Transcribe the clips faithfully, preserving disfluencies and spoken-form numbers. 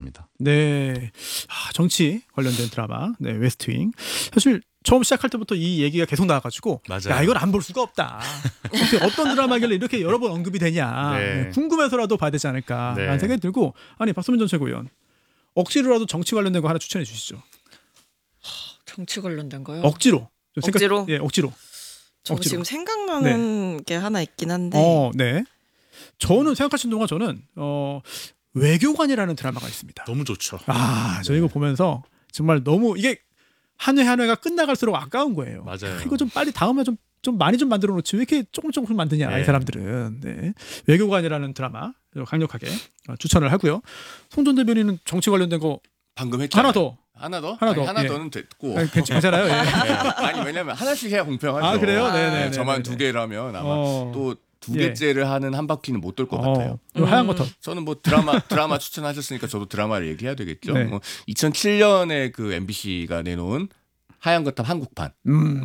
좋습니다. 네, 아, 정치 관련된 드라마, 네, 웨스트윙. 사실 처음 시작할 때부터 이 얘기가 계속 나와가지고, 맞아요. 야, 이걸 안 볼 수가 없다. 어떻게 어떤 드라마길래 이렇게 여러 번 언급이 되냐. 네. 네, 궁금해서라도 봐야 되지 않을까라는 네. 생각이 들고, 아니 박수민 전 최고위원, 억지로라도 정치 관련된 거 하나 추천해 주시죠. 정치 관련된 거요? 억지로. 좀 생각- 억지로? 예, 억지로. 저 억지로. 지금 생각나는 게 하나 있긴 한데. 어, 네. 저는 생각하신 동안 저는 어, 외교관이라는 드라마가 있습니다. 너무 좋죠. 아, 저 이거 보면서 정말 너무 이게 한 회 한 회가 끝나갈수록 아까운 거예요. 맞아요. 이거 좀 빨리 다음에 좀, 좀 많이 좀 만들어 놓지 왜 이렇게 조금 조금씩 만드냐, 네. 이 사람들은. 네. 외교관이라는 드라마 강력하게 어, 추천을 하고요. 송전 대변인은 정치 관련된 거 방금 했잖아요. 하나 더. 하나 더? 하나 아니, 더. 하나 예. 더는 됐고. 아, 괜- 괜찮아요. 예. 네. 아니 왜냐면 하나씩 해야 공평하죠. 아, 그래요? 아, 네네. 네, 저만 두 개라면 아마 어. 또 두 예. 개째를 하는 한 바퀴는 못 돌 것 같아요. 어, 하얀 음. 거터. 저는 뭐 드라마 드라마 추천하셨으니까 저도 드라마를 얘기해야 되겠죠. 네. 뭐 이천칠 년에 그 엠비씨가 내놓은 하얀 거탑 한국판. 음.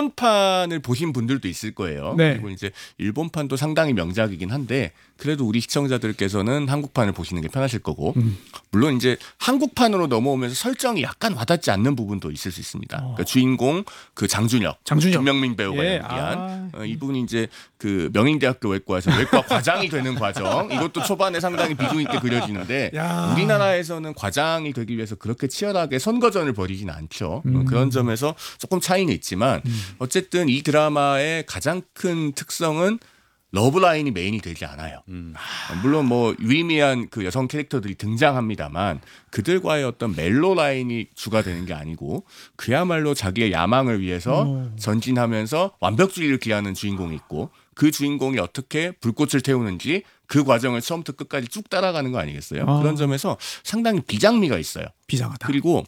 일본판을 보신 분들도 있을 거예요. 네. 그리고 이제 일본판도 상당히 명작이긴 한데 그래도 우리 시청자들께서는 한국판을 보시는 게 편하실 거고 음. 물론 이제 한국판으로 넘어오면서 설정이 약간 와닿지 않는 부분도 있을 수 있습니다. 어. 그러니까 주인공 그 장준혁, 장준혁. 김명민 배우가 예, 연기한 아. 어, 이분이 이제 그 명인대학교 외과에서 외과 과장이 되는 과정. 이것도 초반에 상당히 비중 있게 그려지는데 야. 우리나라에서는 과장이 되기 위해서 그렇게 치열하게 선거전을 벌이진 않죠. 음. 그런 점에서 조금 차이는 있지만 음. 어쨌든 이 드라마의 가장 큰 특성은 러브라인이 메인이 되지 않아요. 음. 물론 뭐 유의미한 그 여성 캐릭터들이 등장합니다만 그들과의 어떤 멜로 라인이 주가 되는 게 아니고 그야말로 자기의 야망을 위해서 오. 전진하면서 완벽주의를 기하는 주인공이 있고 그 주인공이 어떻게 불꽃을 태우는지 그 과정을 처음부터 끝까지 쭉 따라가는 거 아니겠어요? 아. 그런 점에서 상당히 비장미가 있어요. 비장하다. 그리고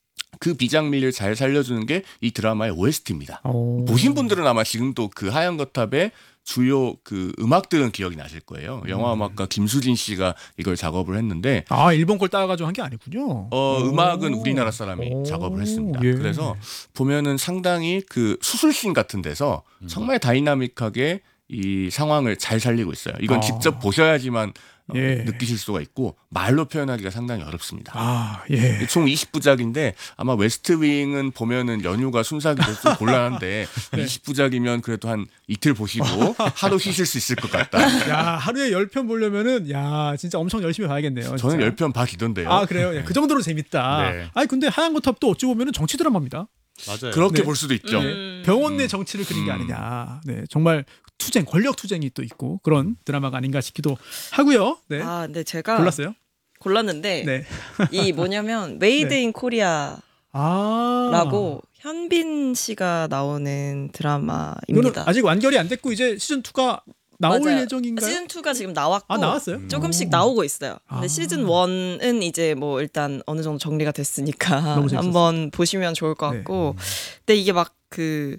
그 비장미를 잘 살려주는 게 이 드라마의 오에스티입니다. 오. 보신 분들은 아마 지금도 그 하얀 거탑의 주요 그 음악들은 기억이 나실 거예요. 영화 음악가 김수진 씨가 이걸 작업을 했는데 아, 일본 걸 따가지고 한 게 아니군요. 어, 오. 음악은 우리나라 사람이 오. 작업을 했습니다. 예. 그래서 보면은 상당히 그 수술씬 같은 데서 정말 다이나믹하게 이 상황을 잘 살리고 있어요. 이건 아. 직접 보셔야지만 어, 예. 느끼실 수가 있고 말로 표현하기가 상당히 어렵습니다. 아, 예. 총 이십 부작인데 아마 웨스트윙은 보면은 연휴가 순삭이 돼서 좀 곤란한데 네. 이십 부작이면 그래도 한 이틀 보시고 하루 쉬실 수 있을 것 같다. 야, 하루에 열 편 보려면은 야, 진짜 엄청 열심히 봐야겠네요. 저는 진짜. 열 편 봐지던데요. 아, 그래요? 예, 그 정도로 재밌다. 네. 아니 근데 하얀 거탑도 어찌 보면은 정치 드라마입니다. 맞아요. 그렇게 네. 볼 수도 있죠. 음. 병원 내 정치를 그린 게 음. 아니냐. 네, 정말 투쟁, 권력 투쟁이 또 있고 그런 드라마가 아닌가 싶기도 하고요. 네, 아, 근데 제가 골랐어요. 골랐는데 네. 이 뭐냐면 메이드 네. 인 코리아라고 아, 현빈 씨가 나오는 이거는 드라마입니다. 아직 완결이 안 됐고 이제 시즌 투가 나올 맞아요. 예정인가요? 시즌 투가 지금 나왔고 아, 나왔어요? 조금씩 오. 나오고 있어요. 근데 아. 시즌 원은 이제 뭐 일단 어느 정도 정리가 됐으니까 너무 재밌었어요. 한번 보시면 좋을 것 네. 같고. 근데 이게 막 그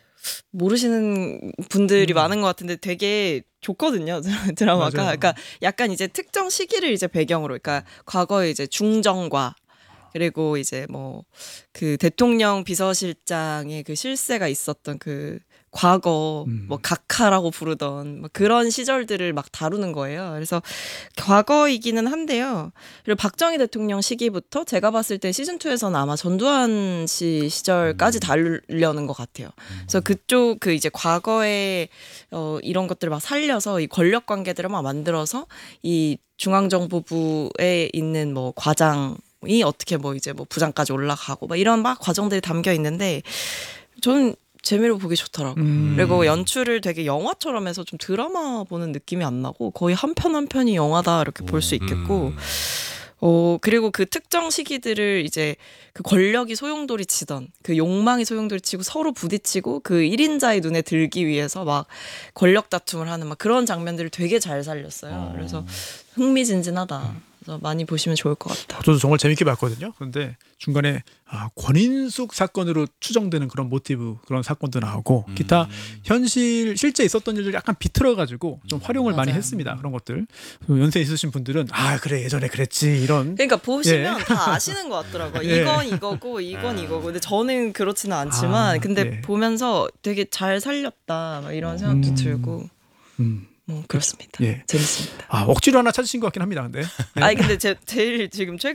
모르시는 분들이 음. 많은 것 같은데 되게 좋거든요. 드라마가. 맞아요. 그러니까 약간 이제 특정 시기를 이제 배경으로, 그러니까 과거에 이제 중정과 그리고 이제 뭐 그 대통령 비서실장의 그 실세가 있었던 그 과거 음. 뭐 각하라고 부르던 뭐 그런 시절들을 막 다루는 거예요. 그래서 과거이기는 한데요. 그리고 박정희 대통령 시기부터 제가 봤을 때 시즌 투에서는 아마 전두환 씨 시절까지 다루려는 것 같아요. 그래서 그쪽 그 이제 과거에 어 이런 것들을 막 살려서 이 권력 관계들을 막 만들어서 이 중앙정보부에 있는 뭐 과장 이 어떻게 뭐 이제 뭐 부장까지 올라가고 막 이런 막 과정들이 담겨 있는데 저는 재미로 보기 좋더라고요. 음. 그리고 연출을 되게 영화처럼 해서 좀 드라마 보는 느낌이 안 나고 거의 한 편 한 편이 영화다 이렇게 볼 수 있겠고 음. 어 그리고 그 특정 시기들을 이제 그 권력이 소용돌이 치던 그 욕망이 소용돌이 치고 서로 부딪히고 그 일인자의 눈에 들기 위해서 막 권력 다툼을 하는 막 그런 장면들을 되게 잘 살렸어요. 그래서 흥미진진하다. 그래서 많이 보시면 좋을 것 같다. 저도 정말 재밌게 봤거든요. 그런데 중간에 아, 권인숙 사건으로 추정되는 그런 모티브 그런 사건도 나오고 음. 기타 현실 실제 있었던 일들 약간 비틀어가지고 좀 활용을 많이 맞아요. 했습니다. 그런 것들 연세 있으신 분들은 아 그래 예전에 그랬지 이런 그러니까 보시면 예. 다 아시는 것 같더라고요. 예. 이건 이거고 이건 아. 이거고. 근데 저는 그렇지는 않지만 아, 근데 예. 보면서 되게 잘 살렸다 막 이런 생각도 음. 들고 음, 뭐 그렇습니다. 예. 재밌습니다. 아 억지로 하나 찾으신 것 같긴 합니다. 근데 네. 아니 근데 제 제일 지금 최근